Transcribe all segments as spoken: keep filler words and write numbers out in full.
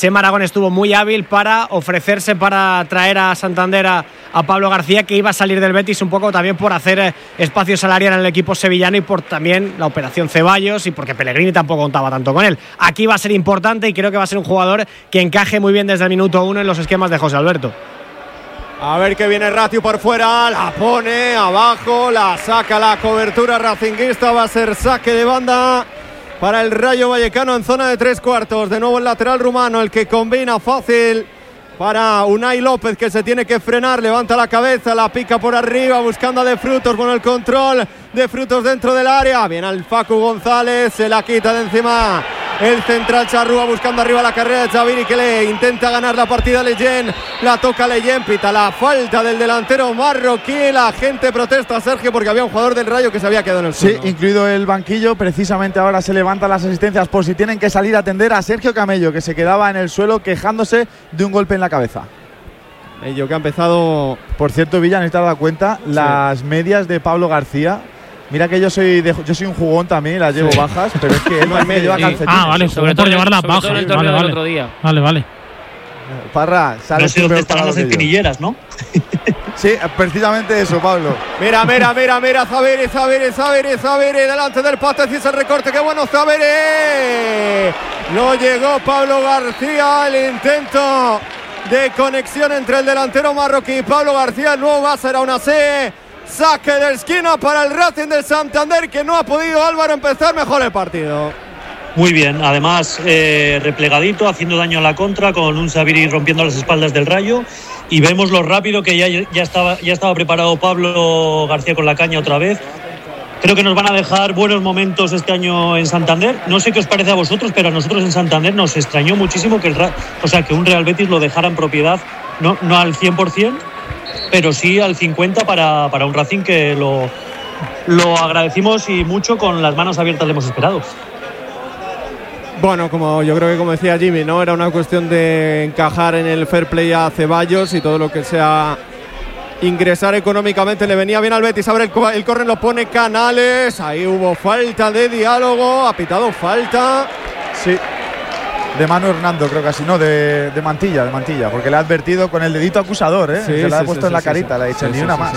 Chema Aragón estuvo muy hábil para ofrecerse para traer a Santander a, a Pablo García, que iba a salir del Betis un poco también por hacer eh, espacio salarial en el equipo sevillano y por también la operación Ceballos y porque Pellegrini tampoco contaba tanto con él. Aquí va a ser importante y creo que va a ser un jugador que encaje muy bien desde el minuto uno en los esquemas de José Alberto. A ver que viene Ratiu por fuera, la pone abajo, la saca la cobertura racinguista, va a ser saque de banda para el Rayo Vallecano en zona de tres cuartos. De nuevo el lateral rumano, el que combina fácil para Unai López, que se tiene que frenar, levanta la cabeza, la pica por arriba, buscando a De Frutos, con el control de Frutos dentro del área, viene al Facu González, se la quita de encima el central Charrúa, buscando arriba la carrera de Xaviri, que le intenta ganar la partida a Leyen, la toca Leyen, pita la falta del delantero marroquí, la gente protesta, Sergio, porque había un jugador del Rayo que se había quedado en el suelo. Sí, incluido el banquillo, precisamente ahora se levantan las asistencias por si tienen que salir a atender a Sergio Camello, que se quedaba en el suelo quejándose de un golpe en la cabeza. Ello que ha empezado. Por cierto, Villa, ¿no te has dado cuenta? Sí. Las medias de Pablo García. Mira que yo soy de, yo soy un jugón también, las llevo sí. bajas, pero es que él no me lleva calcetines. Ah, vale, sobre todo llevarlas bajas. Vale, vale, vale. otro día. vale, vale. Parra, sales no sé dónde están las espinilleras, ¿no? Sí, precisamente eso, Pablo. Mira, mira, mira, mira, Xaviri, Xaviri, Xaviri, Xaviri, delante del pate, hizo el recorte, qué bueno Xaviri. No llegó Pablo García, el intento de conexión entre el delantero marroquí y Pablo García, el nuevo va a ser aún así. Saque de esquina para el Racing del Santander, que no ha podido Álvaro empezar mejor el partido. Muy bien, además eh, replegadito, haciendo daño a la contra, con un Xaviri rompiendo las espaldas del Rayo, y vemos lo rápido que ya, ya, estaba, ya estaba preparado Pablo García con la caña otra vez. Creo que nos van a dejar buenos momentos este año en Santander. No sé qué os parece a vosotros, pero a nosotros en Santander nos extrañó muchísimo que, el, o sea, que un Real Betis lo dejara en propiedad, no, no al cien por ciento, pero sí al cincuenta por ciento para, para un Racing que lo, lo agradecimos y mucho, con las manos abiertas le hemos esperado. Bueno, como yo creo que como decía Jimmy, ¿no? Era una cuestión de encajar en el fair play a Ceballos y todo lo que sea ingresar económicamente le venía bien al Betis. Abre el, el córner, lo pone Canales. Ahí hubo falta de diálogo, ha pitado falta. Sí. De Manu Hernando, creo que así, no, de, de Mantilla, de Mantilla, porque le ha advertido con el dedito acusador, ¿eh? Sí, se la sí, ha puesto sí, en la sí, carita, sí, le ha dicho sí, ni sí, una sí, más. Sí.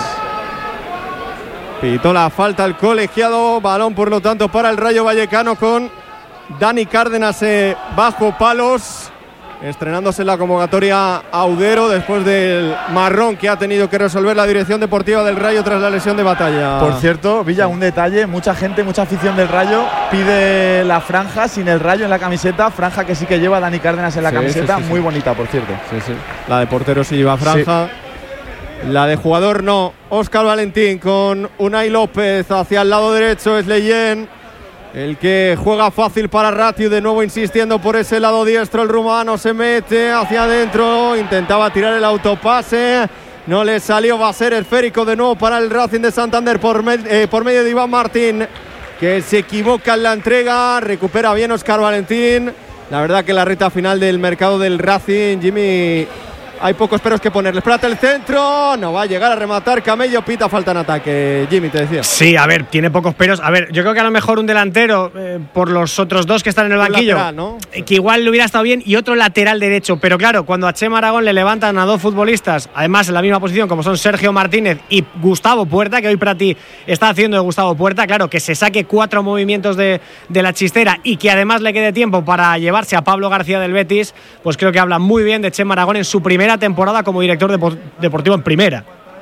Pitó la falta el colegiado, balón por lo tanto para el Rayo Vallecano con Dani Cárdenas eh, bajo palos, estrenándose en la convocatoria Audero después del marrón que ha tenido que resolver la dirección deportiva del Rayo tras la lesión de Batalla. Por cierto, Villa, un detalle, mucha gente, mucha afición del Rayo pide la franja sin el Rayo en la camiseta, franja que sí que lleva Dani Cárdenas en la sí, camiseta, sí, sí, muy sí. bonita, por cierto. Sí, sí. La de portero sí lleva franja. Sí. La de jugador no. Óscar Valentín con Unai López hacia el lado derecho, es Leyen el que juega fácil para Ratiu, de nuevo insistiendo por ese lado diestro, el rumano se mete hacia adentro, intentaba tirar el autopase, no le salió, va a ser esférico de nuevo para el Racing de Santander por, me, eh, por medio de Iván Martín, que se equivoca en la entrega, recupera bien Óscar Valentín. La verdad que la recta final del mercado del Racing, Jimmy, hay pocos peros que ponerle. Espérate el centro, no va a llegar a rematar Camello, pita falta en ataque. Jimmy, te decía. Sí, a ver, tiene pocos peros. A ver, yo creo que a lo mejor un delantero, eh, por los otros dos que están en el banquillo, lateral, ¿no? eh, que igual le hubiera estado bien, y otro lateral derecho. Pero claro, cuando a Chema Aragón le levantan a dos futbolistas, además en la misma posición, como son Sergio Martínez y Gustavo Puerta, que hoy para ti está haciendo de Gustavo Puerta, claro, que se saque cuatro movimientos de, de la chistera y que además le quede tiempo para llevarse a Pablo García del Betis, pues creo que habla muy bien de Chema Aragón en su primera temporada como director depo- deportivo en primera.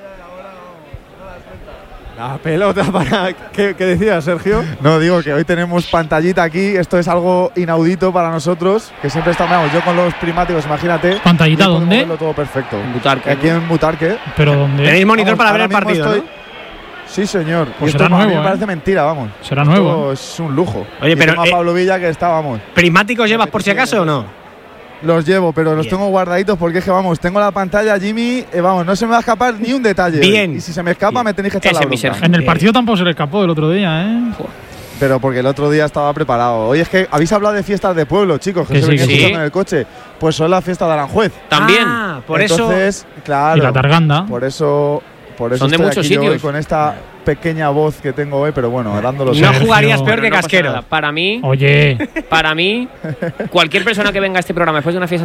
La pelota para... ¿Qué, qué decías, Sergio? No, digo que hoy tenemos pantallita aquí, esto es algo inaudito para nosotros, que siempre estamos, yo con los primáticos, imagínate. ¿Pantallita dónde? Todo perfecto. En Butarque. Aquí en Butarque. ¿Pero dónde? ¿Tenéis monitor Vamos, para ver el partido, estoy... ¿no? Sí, señor. Pues y será esto nuevo, a mí me ¿eh? parece mentira, vamos. Será esto nuevo. Es un lujo. Oye, y pero tengo a eh, Pablo Villa que está, vamos. ¿Prismáticos llevas por si acaso o no? Los llevo, pero los Bien. tengo guardaditos porque es que, vamos, tengo la pantalla, Jimmy, eh, vamos, no se me va a escapar ni un detalle. Bien. Y si se me escapa, Bien. me tenéis que echar Ese la mi bronca. Sergio. En el partido tampoco se le escapó el otro día, ¿eh? Pero porque el otro día estaba preparado. Oye, es que habéis hablado de fiestas de pueblo, chicos, que, Que se sí, venía que escuchando sí. en el coche. Pues son las fiestas de Aranjuez. También. Ah, por Entonces, eso. claro. Y la Targanda. Por eso, por eso Son de estoy muchos aquí yo hoy sitios. con esta pequeña voz que tengo hoy, pero bueno, dándolo No Sergio. jugarías peor Pero que no pasa Casquero. nada. Para mí, Oye, para mí, cualquier persona que venga a este programa después de una fiesta